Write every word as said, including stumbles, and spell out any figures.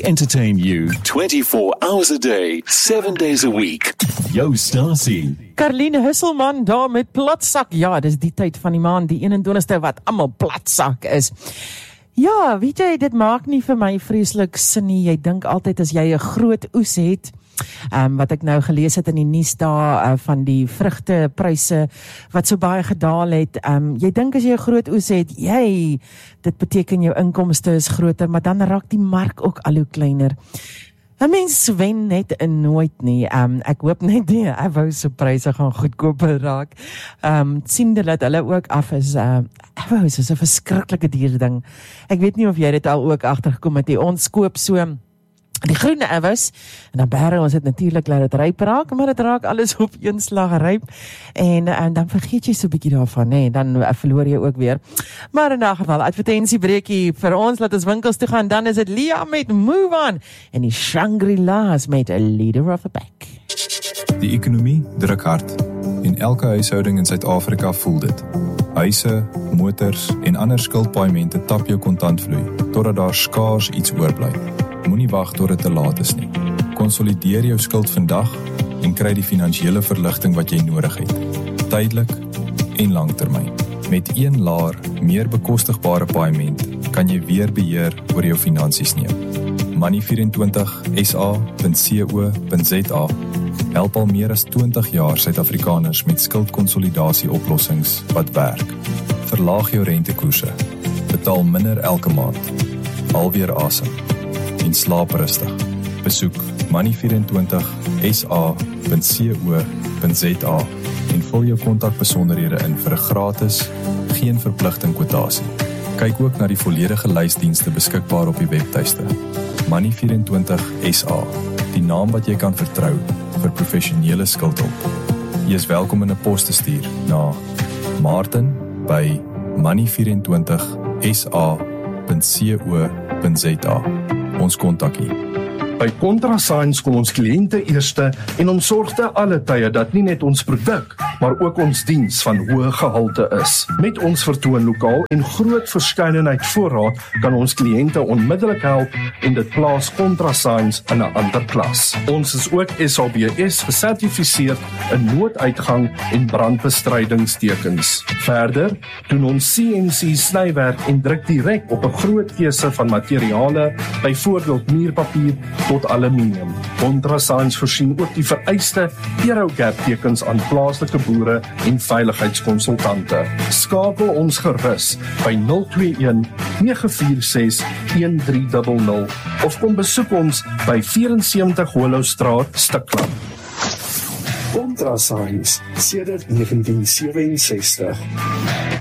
entertain you twenty-four hours a day, seven days a week. Yo, Stasie. Caroline Husselman daar met platsak. Ja, dis die tyd van die maand, die eenentwintigste wat almal platsak is. Ja, weet jy, dit maak nie vir my vreeslik sin nie. Jy dink altyd as jy 'n groot oes het, um, wat ek nou gelees het in die nuus daar uh, van die vrugtepryse wat so baie gedaal het. Um, jy dink as jy 'n groot oes het, jy, dit beteken jou inkomste is groter, maar dan raak die mark ook al hoe kleiner. 'n Mens wen net in nooit nie. Um, ek hoop net die Avos se pryse gaan goedkoper raak. Um, sien dat hulle ook af is. Uh, Avos is 'n verskriklike duur ding. Ek weet nie of jy dit al ook agtergekom het nie. Ons koop so die groene Avos, en dan bære ons het natuurlik laat dit ryp raak, maar dit raak alles op een slag ryp, en, en dan vergeet jy so 'n bietjie daarvan, nee, dan uh, verloor jy ook weer. Maar in daardie geval, advertentiebreekie vir ons, laat ons winkels toe gaan, dan is dit Lia met Move On, en die Shangri-La's met A Leader of the Pack. Die ekonomie druk hard, en elke huishouding in Suid-Afrika voel dit. Huise, motors en ander skuldpaaiemente tap jou kontantvloei, totdat daar skaars iets oorbly. Moenie wag tot dit te laat is nie. Konsolideer jou skuld vandag en kry die finansiële verligting wat jy nodig het. Tydelik en langtermyn. Met een laer, meer bekostigbare paaiement kan jy weer beheer oor jou finansies neem. Money vyf en twintig S A punt co punt Z A help al meer as twintig jaar Suid-Afrikaners met skuldkonsolidasie oplossings wat werk. Verlaag jou rentekoerse. Betaal minder elke maand. Haal weer asem. En slaap rustig. Besoek money vyf en twintig S A punt co punt Z A en vul jou kontakbesonderhede in vir 'n gratis, geen verpligting kwotasie. Kyk ook na die volledige lysdienste beskikbaar op die webtuiste. money vyf en twintig S A, die naam wat jy kan vertrou vir professionele skuldhulp. Jy is welkom in 'n pos te stuur na Martin by money vyf en twintig S A punt co punt Z A. Ons kontak hier. By ContraSigns kom ons kliënte eerste en ons sorg te alle tye dat nie net ons produk, maar ook ons diens van hoë gehalte is. Met ons vertoonlokaal en groot verskeidenheid voorraad kan ons kliënte onmiddellik help en dit plaas ContraSigns in 'n ander klas. Ons is ook S A B S gesertifiseer in nooduitgang en brandbestrydingstekens. Verder doen ons C N C snywerk en druk direk op 'n groot keuse van materiale, byvoorbeeld muurpapier tot aluminium. ContraSigns voorsien ook die vereiste Aerogap tekens aan plaaslike boere en veiligheidskonsultante. Skakel ons gerus by nul twee een nege vier ses een drie nul nul of kom besoek ons by vyf-en-sewentig Hollowstraat, Stikland. ContraSigns sedert negentien sewe en sestig.